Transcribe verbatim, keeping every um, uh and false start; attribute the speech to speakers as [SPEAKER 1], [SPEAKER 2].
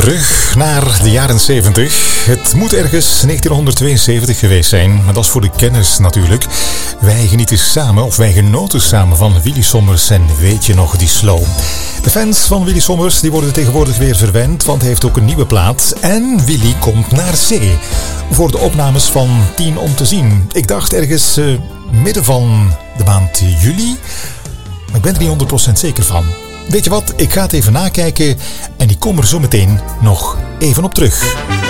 [SPEAKER 1] terug naar de jaren zeventig. Het moet ergens negentienhonderdtweeënzeventig geweest zijn, maar dat is voor de kenners natuurlijk. Wij genieten samen, of wij genoten samen van Willy Sommers en Weet je nog die slow. De fans van Willy Sommers die worden tegenwoordig weer verwend, want hij heeft ook een nieuwe plaat. En Willy komt naar zee voor de opnames van tien om te zien. Ik dacht ergens uh, midden van de maand juli, maar ik ben er niet honderd procent zeker van. Weet je wat, ik ga het even nakijken en ik kom er zo meteen nog even op terug.